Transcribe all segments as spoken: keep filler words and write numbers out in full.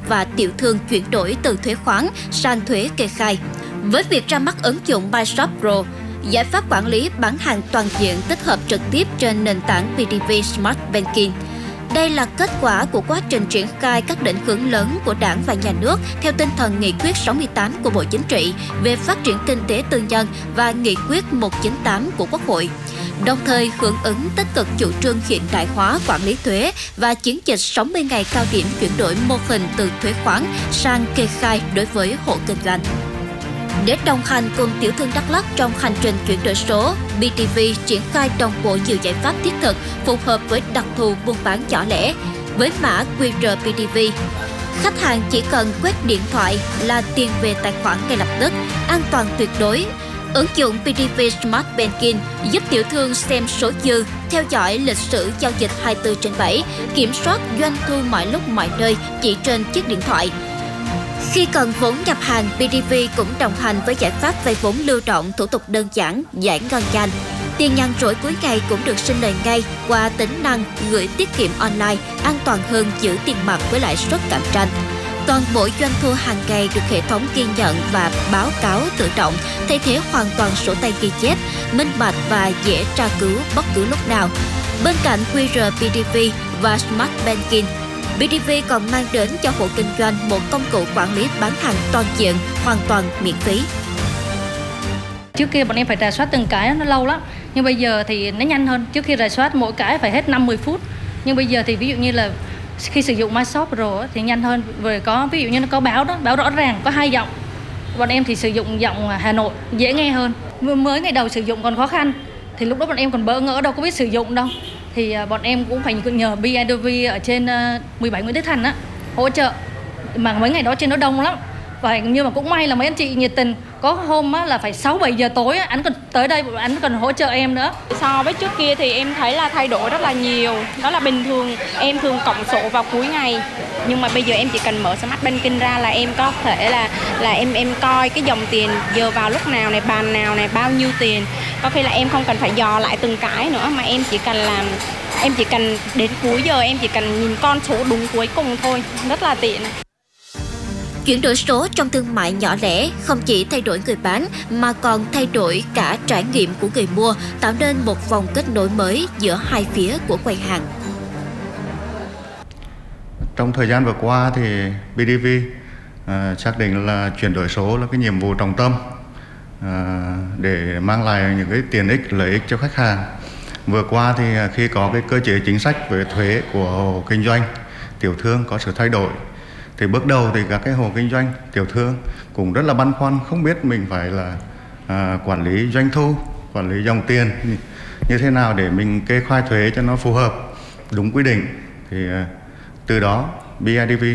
và tiểu thương chuyển đổi từ thuế khoán sang thuế kê khai. Với việc ra mắt ứng dụng MyShop Pro, giải pháp quản lý bán hàng toàn diện tích hợp trực tiếp trên nền tảng bê đê vê Smart Banking. Đây là kết quả của quá trình triển khai các định hướng lớn của Đảng và Nhà nước theo tinh thần Nghị quyết sáu mươi tám của Bộ Chính trị về phát triển kinh tế tư nhân và Nghị quyết một trăm chín mươi tám của Quốc hội, đồng thời hưởng ứng tích cực chủ trương hiện đại hóa quản lý thuế và chiến dịch sáu mươi ngày cao điểm chuyển đổi mô hình từ thuế khoán sang kê khai đối với hộ kinh doanh. Để đồng hành cùng tiểu thương Đắk Lắk trong hành trình chuyển đổi số, bê đê vê triển khai đồng bộ nhiều giải pháp thiết thực phù hợp với đặc thù buôn bán nhỏ lẻ. Với mã quy rờ bê đê vê, khách hàng chỉ cần quét điện thoại là tiền về tài khoản ngay lập tức, an toàn tuyệt đối. Ứng dụng bê đê vê Smart Banking giúp tiểu thương xem số dư, theo dõi lịch sử giao dịch hai mươi bốn trên bảy, kiểm soát doanh thu mọi lúc mọi nơi chỉ trên chiếc điện thoại. Khi cần vốn nhập hàng, bê đê vê cũng đồng hành với giải pháp vay vốn lưu động, thủ tục đơn giản, giải ngân nhanh. Tiền nhàn rỗi cuối ngày cũng được sinh lời ngay qua tính năng gửi tiết kiệm online, an toàn hơn giữ tiền mặt với lãi suất cạnh tranh. Toàn bộ doanh thu hàng ngày được hệ thống ghi nhận và báo cáo tự động, thay thế hoàn toàn sổ tay ghi chép, minh bạch và dễ tra cứu bất cứ lúc nào. Bên cạnh quy rờ bê đê vê và Smart Banking, bê đê vê còn mang đến cho hộ kinh doanh một công cụ quản lý bán hàng toàn diện, hoàn toàn miễn phí. Trước kia bọn em phải rà soát từng cái nó lâu lắm, nhưng bây giờ thì nó nhanh hơn. Trước khi rà soát mỗi cái phải hết năm mười phút, nhưng bây giờ thì ví dụ như là khi sử dụng MyShop Pro thì nhanh hơn. Vừa có ví dụ như nó có báo đó, báo rõ ràng có hai giọng. Bọn em thì sử dụng giọng Hà Nội dễ nghe hơn. Mới ngày đầu sử dụng còn khó khăn, thì lúc đó bọn em còn bỡ ngỡ đâu có biết sử dụng đâu. Thì bọn em cũng phải nhờ bê i đê vê ở trên mười bảy Nguyễn Tất Thành á hỗ trợ, mà mấy ngày đó trên nó đông lắm. Và nhưng mà cũng may là mấy anh chị nhiệt tình, có hôm á là phải sáu bảy giờ tối á, anh còn tới đây, anh còn hỗ trợ em nữa. So với trước kia thì em thấy là thay đổi rất là nhiều. Đó là bình thường em thường cộng sổ vào cuối ngày, nhưng mà bây giờ em chỉ cần mở Smart Banking ra là em có thể là là em em coi cái dòng tiền giờ vào lúc nào này, bàn nào này, bao nhiêu tiền. Có khi là em không cần phải dò lại từng cái nữa, mà em chỉ cần làm em chỉ cần đến cuối giờ em chỉ cần nhìn con số đúng cuối cùng thôi, rất là tiện. Chuyển đổi số trong thương mại nhỏ lẻ không chỉ thay đổi người bán mà còn thay đổi cả trải nghiệm của người mua, tạo nên một vòng kết nối mới giữa hai phía của quầy hàng. Trong thời gian vừa qua thì bê đê vê uh, xác định là chuyển đổi số là cái nhiệm vụ trọng tâm uh, để mang lại những cái tiện ích, lợi ích cho khách hàng. Vừa qua thì khi có cái cơ chế chính sách về thuế của hộ kinh doanh, tiểu thương có sự thay đổi, thì bước đầu thì các cái hộ kinh doanh, tiểu thương cũng rất là băn khoăn, không biết mình phải là à, quản lý doanh thu, quản lý dòng tiền như thế nào để mình kê khai thuế cho nó phù hợp, đúng quy định. Thì à, từ đó bê i đê vê,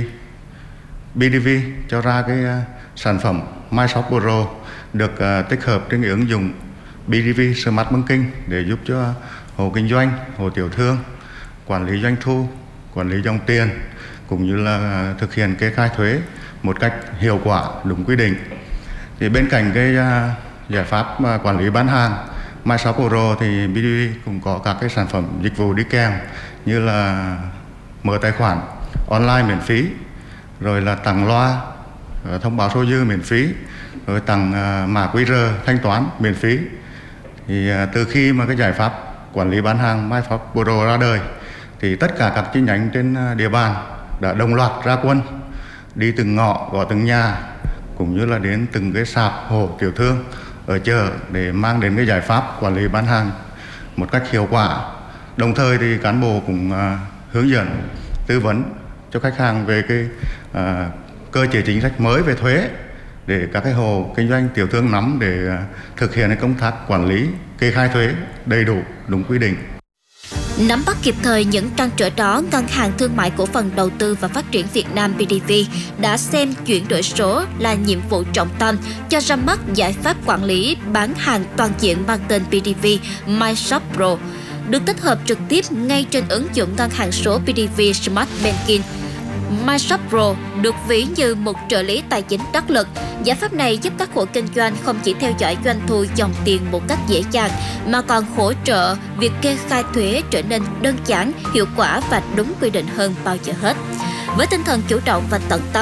bê đê vê cho ra cái à, sản phẩm MyShop Pro được à, tích hợp trên cái ứng dụng bê đê vê Smart Banking để giúp cho hộ kinh doanh, hộ tiểu thương quản lý doanh thu, quản lý dòng tiền, cũng như là thực hiện kê khai thuế một cách hiệu quả, đúng quy định. Thì bên cạnh cái uh, giải pháp uh, quản lý bán hàng MyShop Pro thì bê đê vê cũng có các cái sản phẩm dịch vụ đi kèm như là mở tài khoản online miễn phí, rồi là tặng loa uh, thông báo số dư miễn phí, rồi tặng uh, mã quy rờ thanh toán miễn phí. Thì uh, từ khi mà cái giải pháp quản lý bán hàng MyShop Pro ra đời thì tất cả các chi nhánh trên uh, địa bàn đã đồng loạt ra quân, đi từng ngõ, gõ từng nhà, cũng như là đến từng cái sạp hộ tiểu thương ở chợ để mang đến cái giải pháp quản lý bán hàng một cách hiệu quả. Đồng thời thì cán bộ cũng uh, hướng dẫn, tư vấn cho khách hàng về cái uh, cơ chế chính sách mới về thuế để các cái hộ kinh doanh tiểu thương nắm để uh, thực hiện cái công tác quản lý kê khai thuế đầy đủ, đúng quy định. Nắm bắt kịp thời những trăn trở đó, Ngân hàng Thương mại Cổ phần Đầu tư và Phát triển Việt Nam bê đê vê đã xem chuyển đổi số là nhiệm vụ trọng tâm, cho ra mắt giải pháp quản lý bán hàng toàn diện mang tên bê đê vê MyShop Pro, được tích hợp trực tiếp ngay trên ứng dụng ngân hàng số bê đê vê Smart Banking. MyShop Pro được ví như một trợ lý tài chính đắc lực. Giải pháp này giúp các hộ kinh doanh không chỉ theo dõi doanh thu, dòng tiền một cách dễ dàng, mà còn hỗ trợ việc kê khai thuế trở nên đơn giản, hiệu quả và đúng quy định hơn bao giờ hết. Với tinh thần chủ động và tận tâm,